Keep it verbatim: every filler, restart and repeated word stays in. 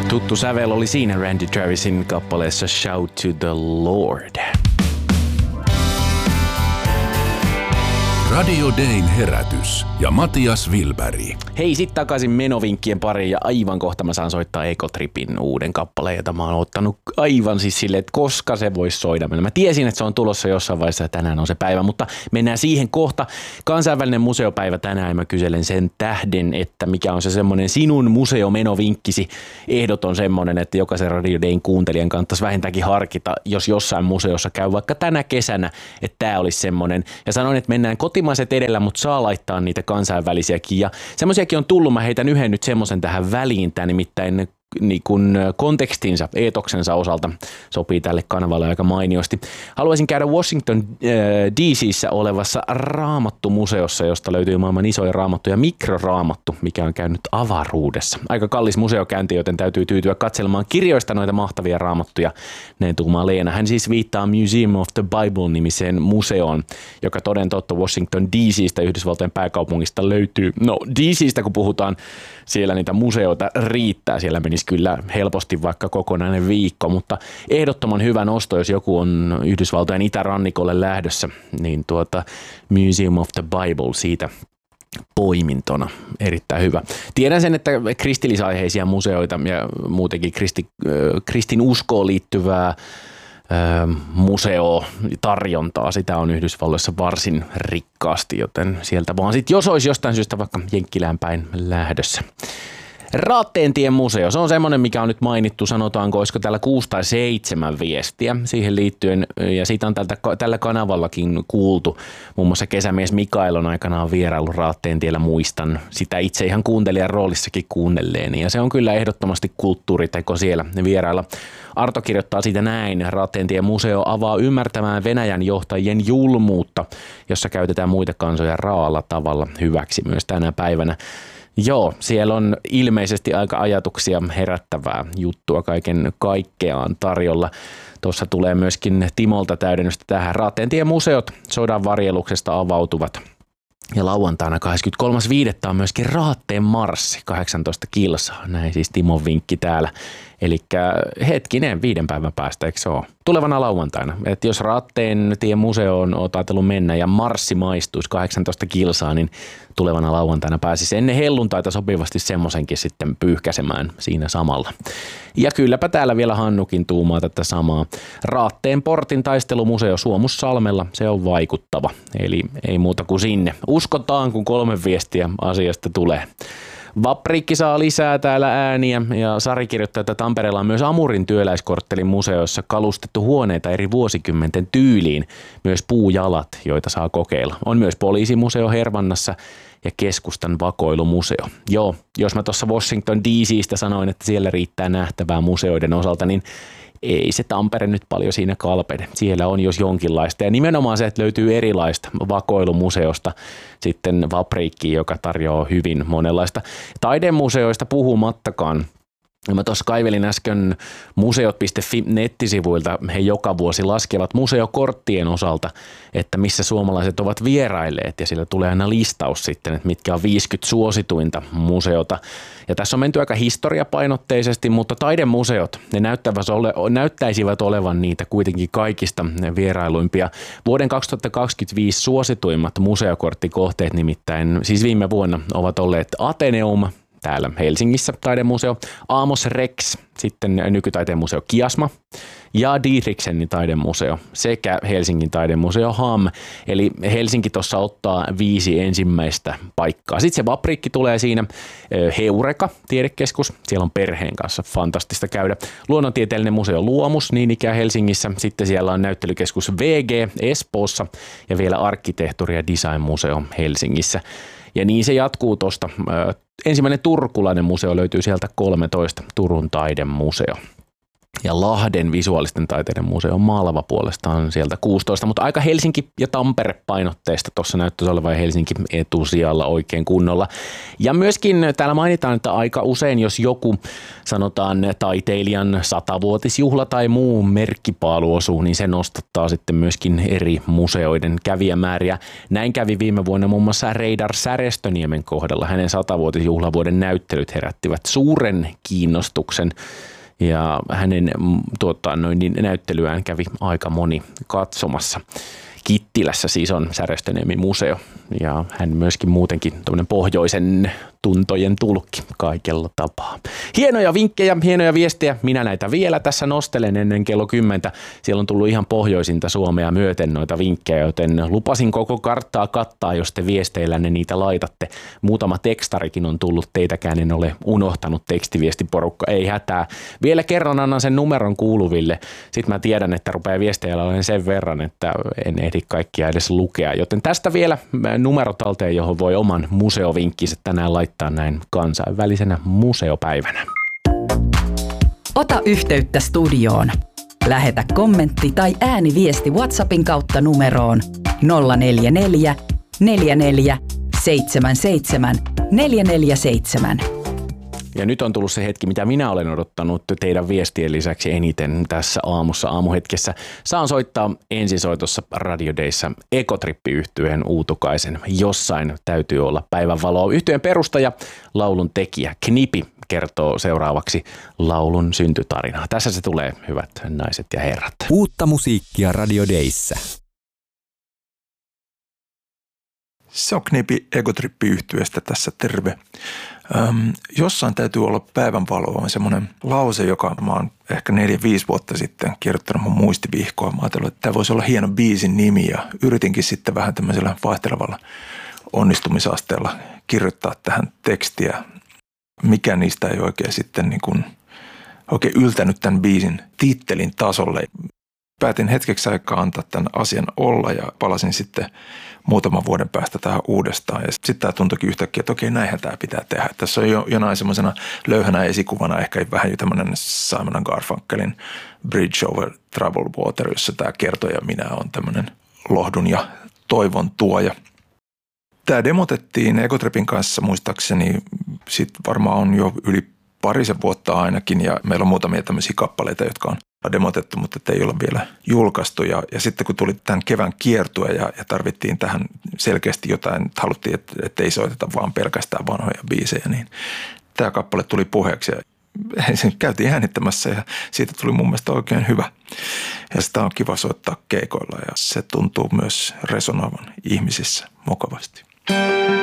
Tuttu sävel oli siinä Randy Travisin kappaleessa Shout to the Lord. Radio Dayn herätys ja Matias Wilberg. Hei, sit takaisin menovinkkien pariin ja aivan kohta mä saan soittaa Ecotripin uuden kappaleen, jota mä oon ottanut aivan siis silleen, että koska se voisi soida. Mä tiesin, että se on tulossa jossain vaiheessa ja tänään on se päivä, mutta mennään siihen kohta. Kansainvälinen museopäivä tänään ja mä kyselen sen tähden, että mikä on se semmonen sinun museomenovinkkisi. Ehdot on semmonen, että jokaisen Radio Dayn kuuntelijan kannattaisi vähintäänkin harkita, jos jossain museossa käy vaikka tänä kesänä, että tää olisi semmonen. Ja sanoin, että mennään kotimaiset edellä, mutta saa laittaa niitä kansainvälisiäkin. Ja semmoisiakin on tullut, mä heitän yhden nyt semmoisen tähän väliin, tämä nimittäin niin kuin kontekstinsa, eetoksensa osalta sopii tälle kanavalle aika mainiosti. Haluaisin käydä Washington D C:ssä olevassa Raamattu-museossa, josta löytyy maailman isoja raamattuja, mikroraamattu, mikä on käynyt avaruudessa. Aika kallis museokäynti, joten täytyy tyytyä katselemaan kirjoista noita mahtavia raamattuja. Näin tuumaa Leena. Hän siis viittaa Museum of the Bible-nimiseen museoon, joka toden totta Washington D C:stä, Yhdysvaltojen pääkaupungista löytyy. No D C:stä kun puhutaan, siellä niitä museoita riittää, siellä menisi kyllä helposti vaikka kokonainen viikko, mutta ehdottoman hyvä nosto, jos joku on Yhdysvaltojen itärannikolle lähdössä, niin tuota Museum of the Bible siitä poimintona. Erittäin hyvä. Tiedän sen, että kristillisaiheisia museoita ja muutenkin kristi, kristin uskoon liittyvää museotarjontaa, sitä on Yhdysvalloissa varsin rikkaasti, joten sieltä vaan sit, jos olisi jostain syystä vaikka Jenkkilään päin lähdössä. Raatteentien museo, se on semmoinen, mikä on nyt mainittu, sanotaanko, olisiko täällä kuusi tai seitsemän viestiä siihen liittyen, ja siitä on tältä, tällä kanavallakin kuultu. Muun muassa kesämies Mikael on aikanaan vieraillut Raatteentiellä, muistan sitä itse ihan kuuntelijan roolissakin kuunnelleeni, ja se on kyllä ehdottomasti kulttuuriteko siellä vierailla. Arto kirjoittaa siitä näin: Raatteentien museo avaa ymmärtämään Venäjän johtajien julmuutta, jossa käytetään muita kansoja raalla tavalla hyväksi myös tänä päivänä. Joo, siellä on ilmeisesti aika ajatuksia herättävää juttua kaiken kaikkeaan tarjolla. Tuossa tulee myöskin Timolta täydennystä tähän. Raatteentien museot sodan varjeluksesta avautuvat. Ja lauantaina kahdeskymmeneskolmas viidettä on myöskin Raatteen marssi, kahdeksantoista kilsaa. Näin siis Timon vinkki täällä. Eli hetkinen, viiden päivän päästä, eikö se ole? Tulevana lauantaina. Että jos Raatteentien museoon oot ajatellut mennä ja marssi maistuisi kahdeksantoista kilsaa, niin tulevana lauantaina pääsisi ennen helluntaita sopivasti semmoisenkin sitten pyyhkäsemään siinä samalla. Ja kylläpä täällä vielä Hannukin tuumaa tätä samaa. Raatteen portin taistelumuseo Suomussalmella, se on vaikuttava. Eli ei muuta kuin sinne. Uskotaan, kun kolme viestiä asiasta tulee. Vapriikki saa lisää täällä ääniä ja Sari kirjoittaa, että Tampereella on myös Amurin työläiskorttelin museossa kalustettu huoneita eri vuosikymmenten tyyliin, myös puujalat, joita saa kokeilla. On myös poliisimuseo Hervannassa ja keskustan vakoilumuseo. Joo, jos mä tuossa Washington D C:stä sanoin, että siellä riittää nähtävää museoiden osalta, niin ei se Tampere nyt paljon siinä kalpene. Siellä on jos jonkinlaista ja nimenomaan se, että löytyy erilaista vakoilumuseosta sitten Vapriikkiin, joka tarjoaa hyvin monenlaista. Taidemuseoista puhumattakaan. Mä tuossa kaivelin äsken museot piste fi nettisivuilta, he joka vuosi laskevat museokorttien osalta, että missä suomalaiset ovat vierailleet ja sillä tulee aina listaus sitten, että mitkä on viisikymmentä suosituinta museota. Ja tässä on menty aika historiapainotteisesti, mutta taidemuseot, ne ole, näyttäisivät olevan niitä kuitenkin kaikista vierailuimpia. Vuoden kaksituhattakaksikymmentäviisi suosituimmat museokorttikohteet nimittäin, siis viime vuonna ovat olleet Ateneum, täällä Helsingissä taidemuseo, Amos Rex, sitten nykytaiteen museo Kiasma ja Dietrichsenin taidemuseo sekä Helsingin taidemuseo H A M. Eli Helsinki tuossa ottaa viisi ensimmäistä paikkaa. Sitten se Vapriikki tulee siinä, Heureka tiedekeskus, siellä on perheen kanssa fantastista käydä. Luonnontieteellinen museo Luomus, niin ikään Helsingissä. Sitten siellä on näyttelykeskus V G Espoossa ja vielä arkkitehtuuri- ja designmuseo Helsingissä. Ja niin se jatkuu tuosta. Ensimmäinen turkulainen museo löytyy sieltä kolmetoista, Turun taidemuseo. Ja Lahden visuaalisten taiteiden museo Malva puolestaan sieltä kuusitoista, mutta aika Helsinki- ja Tampere-painotteista tuossa näyttäisi olevan Helsinki etusijalla oikein kunnolla. Ja myöskin täällä mainitaan, että aika usein, jos joku sanotaan taiteilijan satavuotisjuhla tai muu merkkipaalu osuu, niin se nostattaa sitten myöskin eri museoiden kävijämääriä. Näin kävi viime vuonna muun muassa Reidar Särestöniemen kohdalla. Hänen satavuotisjuhlavuoden näyttelyt herättivät suuren kiinnostuksen. Ja hänen tuottaa noin niin näyttelyään kävi aika moni katsomassa. Kittilässä siis on Särestöniemen museo ja hän myöskin muutenkin tämmöinen pohjoisen tuntojen tulkki kaikella tapaa. Hienoja vinkkejä, hienoja viestejä. Minä näitä vielä tässä nostelen ennen kello kymmentä. Siellä on tullut ihan pohjoisinta Suomea myöten noita vinkkejä, joten lupasin koko karttaa kattaa, jos te viesteillänne niitä laitatte. Muutama tekstarikin on tullut, teitäkään en ole unohtanut, tekstiviestiporukka, ei hätää. Vielä kerran annan sen numeron kuuluville. Sitten mä tiedän, että rupeaa viesteillä olen sen verran, että en ehdi kaikkia edes lukea. Joten tästä vielä numero talteen, johon voi oman museovinkkinsä tänään laittaa näin kansainvälisenä museopäivänä. Ota yhteyttä studioon. Lähetä kommentti tai ääniviesti WhatsAppin kautta numeroon nolla neljä neljä, neljä neljä, seitsemän seitsemän, neljä neljä seitsemän. Ja nyt on tullut se hetki, mitä minä olen odottanut teidän viestien lisäksi eniten tässä aamussa aamuhetkessä. Saan soittaa ensisoitossa Radio Dayssä Ekotrippi-yhtyeen Uutukaisen. Jossain täytyy olla päivänvaloa. Yhtyeen perustaja, laulun tekijä Knipi kertoo seuraavaksi laulun syntytarinaa. Tässä se tulee, hyvät naiset ja herrat. Uutta musiikkia Radio Dayssä. Se on Knipi Ekotrippi-yhtyeestä tässä, terve. Öm, jossain täytyy olla päivänvaloa, on semmoinen lause, joka mä oon ehkä neljä, viisi vuotta sitten kirjoittanut mun muistivihkoon. Mä ajattelin, että tämä voisi olla hieno biisin nimi ja yritinkin sitten vähän tämmöisellä vaihtelevalla onnistumisasteella kirjoittaa tähän tekstiä. Mikä niistä ei oikein sitten niin kuin, oikein yltänyt tämän biisin tittelin tasolle. Päätin hetkeksi aikaa antaa tämän asian olla ja palasin sitten muutaman vuoden päästä tähän uudestaan. Ja sitten tämä tuntuikin yhtäkkiä, että okei, näinhän tämä pitää tehdä. Tässä on jo jonain semmoisena löyhänä esikuvana ehkä vähän jo tämmöinen Simon and Garfunkelin Bridge over Troubled Water, jossa tämä kertoja minä on tämmöinen lohdun ja toivon tuoja. Tämä demotettiin Ekotripin kanssa muistaakseni, sitten varmaan on jo yli parisen vuotta ainakin ja meillä on muutamia tämmöisiä kappaleita, jotka on demotettu, mutta ei olla vielä julkaistu. Ja, ja sitten kun tuli tämän kevään kiertue ja, ja tarvittiin tähän selkeästi jotain, että haluttiin, että, että ei soiteta vaan pelkästään vanhoja biisejä, niin tämä kappale tuli puheeksi ja sen käytiin äänittämässä ja siitä tuli mun mielestä oikein hyvä. Ja sitä on kiva soittaa keikoilla ja se tuntuu myös resonoivan ihmisissä mukavasti.